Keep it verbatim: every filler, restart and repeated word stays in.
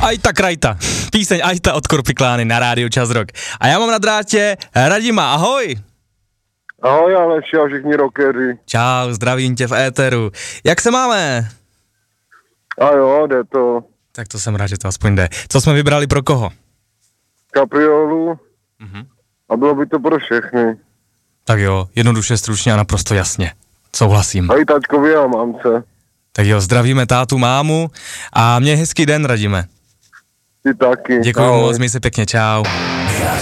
Ajta krajta. Píseň Ajta od Korpiklány na rádiu Čas Rock. A já mám na drátě Radima, ahoj. Ahoj Aleši a všichni rockeři. Čau, zdravím tě v éteru. Jak se máme? A jo, jde to. Tak to jsem rád, že to aspoň jde. Co jsme vybrali pro koho? Kapriolu. Mhm. A bylo by to pro všechny. Tak jo, jednoduše, stručně a naprosto jasně. Souhlasím. A i taťkovi a mamce. Tak jo, zdravíme tátu, mámu a měj hezký den, Radime. Ty taky. Děkuju Ahoj. moc, měj se pěkně, čau.